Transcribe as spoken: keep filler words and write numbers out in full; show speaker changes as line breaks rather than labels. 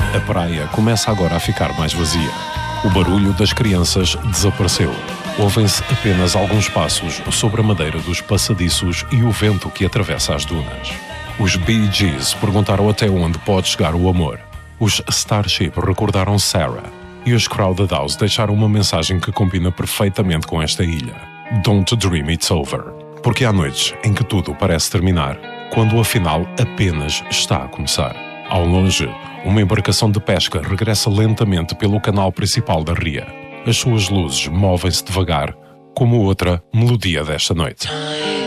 A praia começa agora a ficar mais vazia. O barulho das crianças desapareceu. Ouvem-se apenas alguns passos sobre a madeira dos passadiços e o vento que atravessa as dunas. Os Bee Gees perguntaram até onde pode chegar o amor. Os Starship recordaram Sarah. E os Crowded House deixaram uma mensagem que combina perfeitamente com esta ilha. Don't dream it's over. Porque há noites em que tudo parece terminar, quando afinal apenas está a começar. Ao longe, uma embarcação de pesca regressa lentamente pelo canal principal da ria. As suas luzes movem-se devagar, como outra melodia desta noite.